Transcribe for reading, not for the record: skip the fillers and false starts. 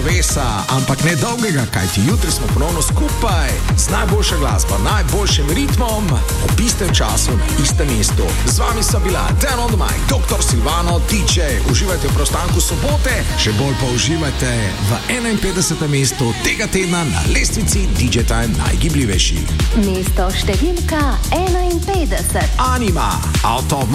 drevesa, ampak ne dolgega, kajti jutri smo ponovno skupaj z najboljšo glasbo, najboljšim ritmom, ob istem času, na istem mestu. Z vami sta bila Dan on the Mic, Dr. Silvano, DJ. Uživajte v preostanku sobote, še bolj pa uživajte v 51. mestu tega tedna na lestvici DJ Time najgibljivejših. Mesto številka 51. Anima, Out of